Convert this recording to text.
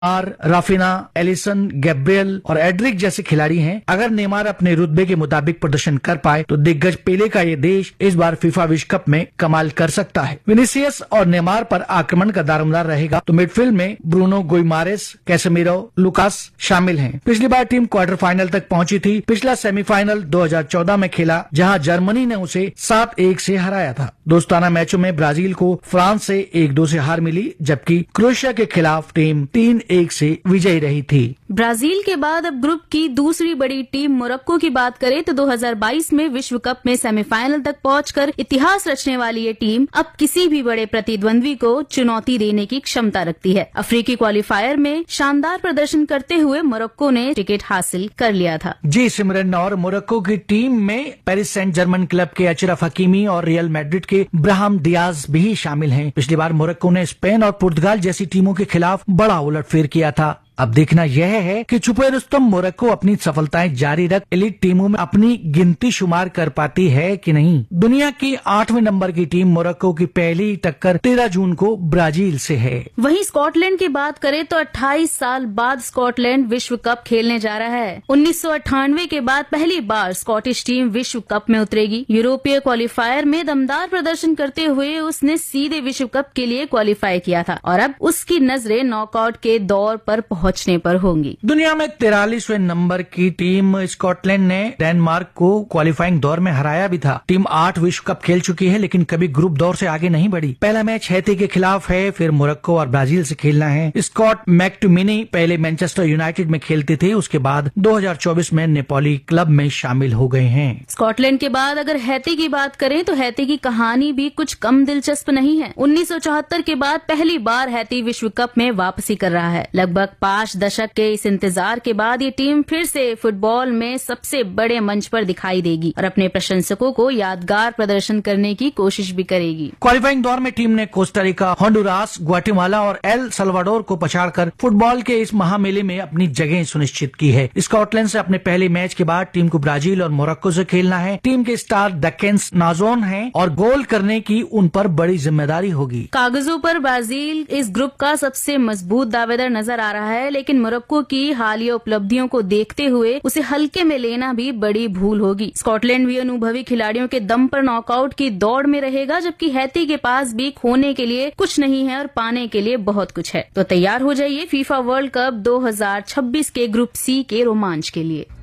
Raphinha, Allison, Gabriel और Edric जैसे खिलाड़ी हैं। अगर नेमार अपने रुतबे के मुताबिक प्रदर्शन कर पाए तो दिग्गज पेले का ये देश इस बार फीफा विश्व कप में कमाल कर सकता है। विनीसियस और नेमार पर आक्रमण का दारोमदार रहेगा तो मिडफील्ड में ब्रूनो गुइमारेस, कैसेमिरो, लुकास शामिल हैं। पिछली बार टीम क्वार्टर फाइनल तक पहुंची थी। पिछला सेमीफाइनल 2014 में खेला जहां जर्मनी ने उसे 7-1 से हराया था। दोस्ताना मैचों में ब्राजील को फ्रांस से 1-2 से हार मिली, जबकि क्रोएशिया के खिलाफ टीम 3-1 से विजयी रही थी। ब्राजील के बाद अब ग्रुप की दूसरी बड़ी टीम मोरक्को की बात करें तो 2022 में विश्व कप में सेमीफाइनल तक पहुंचकर इतिहास रचने वाली ये टीम अब किसी भी बड़े प्रतिद्वंद्वी को चुनौती देने की क्षमता रखती है। अफ्रीकी क्वालिफायर में शानदार प्रदर्शन करते हुए मोरक्को ने टिकट हासिल कर लिया था। जी सिमरन, और मोरक्को की टीम में पेरिस सेंट जर्मन क्लब के अशरफ हकीमी और रियल मैड्रिड के ब्राहिम डियाज भी शामिल हैं। पिछली बार मोरक्को ने स्पेन और पुर्तगाल जैसी टीमों के खिलाफ बड़ा उलटफेर किया था। अब देखना यह है कि छुपे रुस्तम मोरक्को अपनी सफलताएं जारी रख एलीट टीमों में अपनी गिनती शुमार कर पाती है कि नहीं। दुनिया की 8वें नंबर की टीम मोरक्को की पहली टक्कर 13 जून को ब्राजील से है। वहीं स्कॉटलैंड की बात करें तो 28 साल बाद स्कॉटलैंड विश्व कप खेलने जा रहा है। 1998 के बाद पहली बार स्कॉटिश टीम विश्व कप में उतरेगी। यूरोपीय क्वालिफायर में दमदार प्रदर्शन करते हुए उसने सीधे विश्व कप के लिए क्वालिफाई किया था और अब उसकी नजरें नॉकआउट के दौर पर पहुंचने पर होंगी। दुनिया में 43वें नंबर की टीम स्कॉटलैंड ने डेनमार्क को क्वालिफाइंग दौर में हराया भी था। टीम 8 विश्व कप खेल चुकी है लेकिन कभी ग्रुप दौर से आगे नहीं बढ़ी। पहला मैच हैती के खिलाफ है, फिर मोरक्को और ब्राजील से खेलना है। स्कॉट मैकटोमिनी पहले मैनचेस्टर यूनाइटेड में खेलते थे, उसके बाद 2024 में नेपोली क्लब में शामिल हो गए हैं। स्कॉटलैंड के बाद अगर हैती की बात करें तो हैती की कहानी भी कुछ कम दिलचस्प नहीं है। 1974 के बाद पहली बार हैती विश्व कप में वापसी कर रहा है। लगभग 5 दशक के इस इंतजार के बाद ये टीम फिर से फुटबॉल में सबसे बड़े मंच पर दिखाई देगी और अपने प्रशंसकों को यादगार प्रदर्शन करने की कोशिश भी करेगी। क्वालिफाइंग दौर में टीम ने कोस्टारिका, होंडुरास, ग्वाटेमाला और एल सल्वाडोर को पछाड़कर फुटबॉल के इस महामेले में अपनी जगह सुनिश्चित की है। स्कॉटलैंड से अपने पहले मैच के बाद टीम को ब्राजील और मोरक्को से खेलना है। टीम के स्टार डकेंस नाजोन हैं और गोल करने की उन पर बड़ी जिम्मेदारी होगी। कागजों पर ब्राजील इस ग्रुप का सबसे मजबूत दावेदार नजर आ रहा है, लेकिन मोरक्को की हालिया उपलब्धियों को देखते हुए उसे हल्के में लेना भी बड़ी भूल होगी। स्कॉटलैंड भी अनुभवी खिलाड़ियों के दम पर नॉकआउट की दौड़ में रहेगा, जबकि हैती के पास भी खोने के लिए कुछ नहीं है और पाने के लिए बहुत कुछ है। तो तैयार हो जाइए फीफा वर्ल्ड कप 2026 के ग्रुप सी के रोमांच के लिए।